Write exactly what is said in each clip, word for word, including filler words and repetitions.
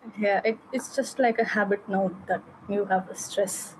Yeah, it, it's just like a habit now that you have the stress.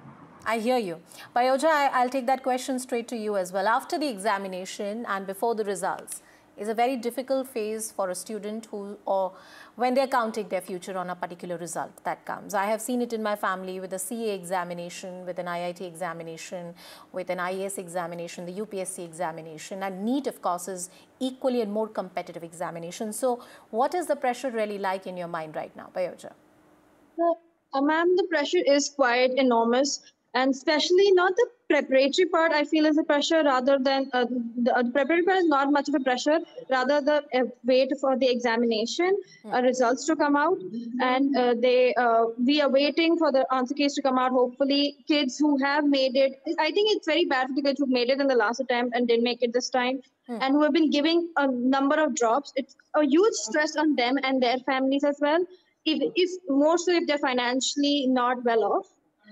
I hear you. Payoja, I, I'll take that question straight to you as well. After the examination and before the results is a very difficult phase for a student who, or when they're counting their future on a particular result that comes. I have seen it in my family with a C A examination, with an I I T examination, with an I A S examination, the U P S C examination, and NEET, of course, is equally and more competitive examination. So what is the pressure really like in your mind right now, Payoja? So, uh, ma'am, the pressure is quite enormous, and especially not the preparatory part. I feel is a pressure rather than uh, the, uh, the preparatory part is not much of a pressure. Rather, the uh, wait for the examination uh, results to come out, and uh, they uh, we are waiting for the answer keys to come out. Hopefully, kids who have made it. I think it's very bad for the kids who made it in the last attempt and didn't make it this time, and who have been giving a number of drops. It's a huge stress on them and their families as well if, if more so if they're financially not well off.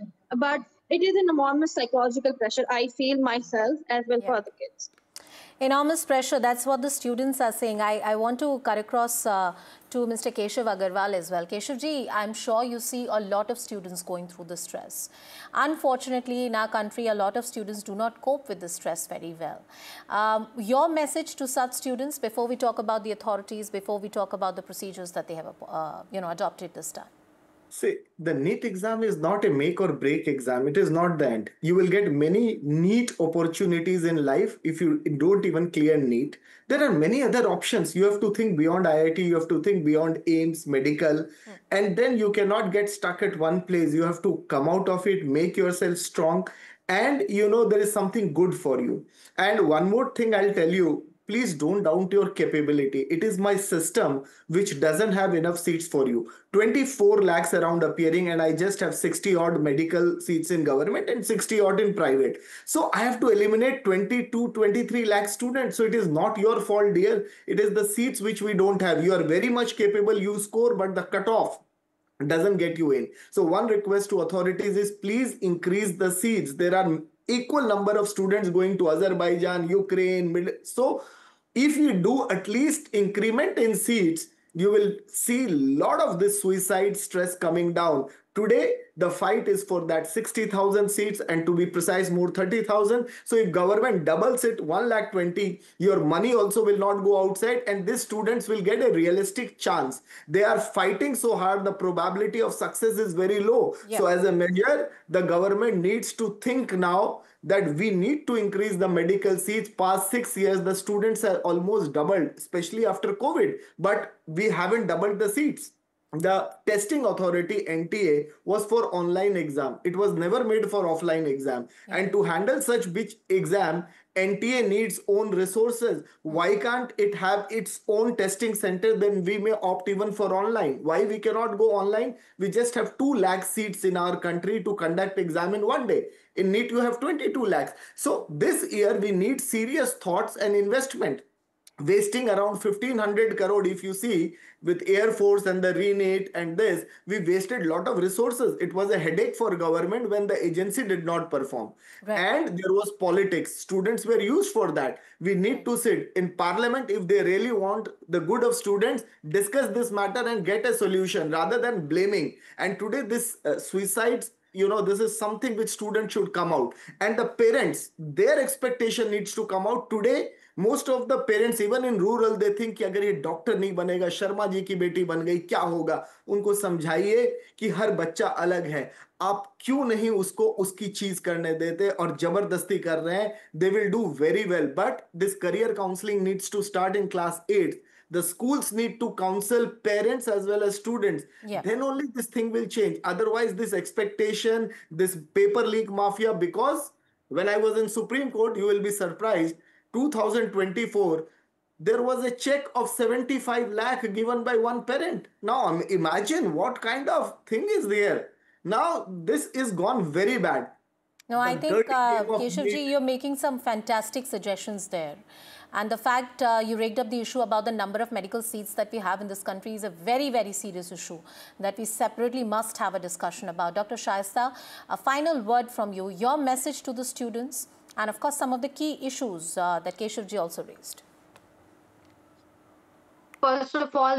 But it is an enormous psychological pressure, I feel myself, as well Yeah. for other kids. Enormous pressure, that's what the students are saying. I, I want to cut across uh, to Mister Keshav Agarwal as well. Keshavji, I'm sure you see a lot of students going through the stress. Unfortunately, in our country, a lot of students do not cope with the stress very well. Um, your message to such students before we talk about the authorities, before we talk about the procedures that they have uh, you know, adopted this time? See, the NEET exam is not a make or break exam. It is not the end. You will get many NEET opportunities in life if you don't even clear NEET. There are many other options. You have to think beyond I I T, you have to think beyond AIIMS, medical, and then you cannot get stuck at one place. You have to come out of it, make yourself strong, and you know there is something good for you. And one more thing I'll tell you, please don't doubt your capability. It is my system which doesn't have enough seats for you. twenty-four lakhs around appearing, and I just have sixty odd medical seats in government and sixty odd in private. So I have to eliminate twenty-two, twenty-three lakh students. So it is not your fault, dear. It is the seats which we don't have. You are very much capable, you score, but the cutoff doesn't get you in. So one request to authorities is please increase the seats. There are equal number of students going to Azerbaijan, Ukraine, Middle. So if you do at least increment in seats, you will see a lot of this suicide stress coming down. Today, the fight is for that sixty thousand seats, and to be precise, more thirty thousand. So if government doubles it, one lakh twenty, your money also will not go outside, and these students will get a realistic chance. They are fighting so hard, the probability of success is very low. Yeah. So as a measure, the government needs to think now that we need to increase the medical seats. Past six years, the students are almost doubled, especially after COVID, but we haven't doubled the seats. The testing authority N T A was for online exam. It was never made for offline exam. Yeah. And to handle such big exam, N T A needs own resources. Why can't it have its own testing center? Then we may opt even for online. Why we cannot go online? We just have two lakh seats in our country to conduct exam in one day. In NEET, you have twenty-two lakhs. So this year we need serious thoughts and investment. Wasting around fifteen hundred crore, if you see, with Air Force and the ReNEET and this, we wasted a lot of resources. It was a headache for government when the agency did not perform. Right. And there was politics. Students were used for that. We need right. to sit in parliament if they really want the good of students, discuss this matter and get a solution rather than blaming. And today this uh, suicides, you know, this is something which students should come out. And the parents, their expectation needs to come out today. Most of the parents, even in rural, they think कि अगर ये doctor नहीं बनेगा, शर्मा जी की बेटी बन गई, क्या होगा? उनको समझाइए कि हर बच्चा अलग है. आप क्यों नहीं उसको उसकी चीज करने देते और जबरदस्ती कर रहे हैं? They will do very well. But this career counseling needs to start in class eight. The schools need to counsel parents as well as students. Yeah. Then only this thing will change. Otherwise, this expectation, this paper leak mafia, because when I was in Supreme Court, you will be surprised, two thousand twenty-four, there was a check of seventy-five lakh given by one parent. Now imagine what kind of thing is there. Now this is gone very bad. No, the I think, uh, Keshavji, you're making some fantastic suggestions there. And the fact uh, you raked up the issue about the number of medical seats that we have in this country is a very, very serious issue that we separately must have a discussion about. Doctor Shayesta, a final word from you, your message to the students, and of course some of the key issues uh, that Keshavji also raised. First of all,